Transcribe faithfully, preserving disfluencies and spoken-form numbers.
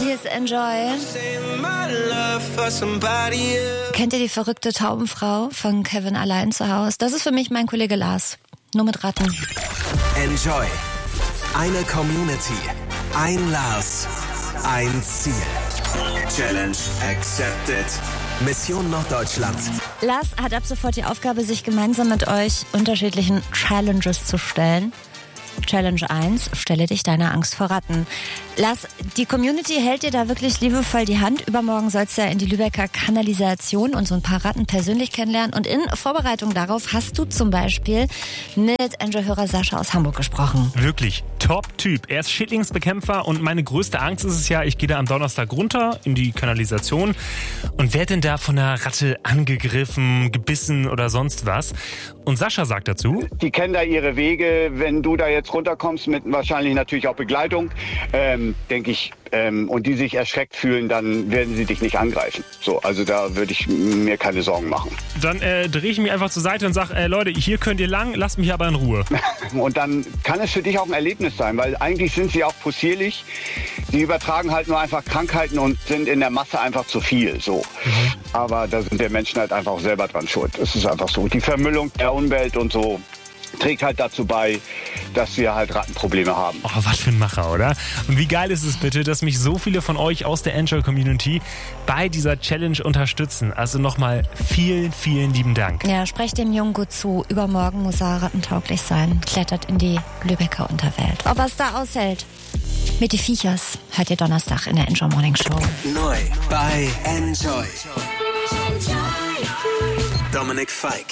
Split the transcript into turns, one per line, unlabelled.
Hier ist Enjoy. Kennt ihr die verrückte Taubenfrau von Kevin allein zu Hause? Das ist für mich mein Kollege Lars. Nur mit Ratten.
Enjoy. Eine Community. Ein Lars. Ein Ziel. Challenge accepted. Mission Norddeutschland.
Lars hat ab sofort die Aufgabe, sich gemeinsam mit euch unterschiedlichen Challenges zu stellen. Challenge eins, stelle dich deiner Angst vor Ratten. Lars, die Community hält dir da wirklich liebevoll die Hand. Übermorgen sollst du ja in die Lübecker Kanalisation und so ein paar Ratten persönlich kennenlernen. Und in Vorbereitung darauf hast du zum Beispiel mit Enjoy-Hörer Sascha aus Hamburg gesprochen.
Wirklich Top-Typ. Er ist Schädlingsbekämpfer und meine größte Angst ist es ja, ich gehe da am Donnerstag runter in die Kanalisation und werde denn da von einer Ratte angegriffen, gebissen oder sonst was. Und Sascha sagt dazu:
Die kennen da ihre Wege. Wenn du da jetzt runterkommst, mit wahrscheinlich natürlich auch Begleitung, ähm, denke ich, ähm, und die sich erschreckt fühlen, dann werden sie dich nicht angreifen. So, also da würde ich mir keine Sorgen machen.
Dann äh, drehe ich mich einfach zur Seite und sage, äh, Leute, hier könnt ihr lang, lasst mich aber in Ruhe.
Und dann kann es für dich auch ein Erlebnis sein, weil eigentlich sind sie auch possierlich. Die übertragen halt nur einfach Krankheiten und sind in der Masse einfach zu viel. So. Mhm. Aber da sind wir Menschen halt einfach auch selber dran schuld. Es ist einfach so. Die Vermüllung der Umwelt und so trägt halt dazu bei, dass wir halt Rattenprobleme haben.
Oh, was für ein Macher, oder? Und wie geil ist es bitte, dass mich so viele von euch aus der Enjoy-Community bei dieser Challenge unterstützen. Also nochmal vielen, vielen lieben Dank.
Ja, sprecht dem Jungen gut zu. Übermorgen muss er rattentauglich sein. Klettert in die Lübecker Unterwelt. Ob er es da aushält? Mit die Viechers hört ihr Donnerstag in der Enjoy Morning Show.
Neu bei Enjoy. Dominik Feick.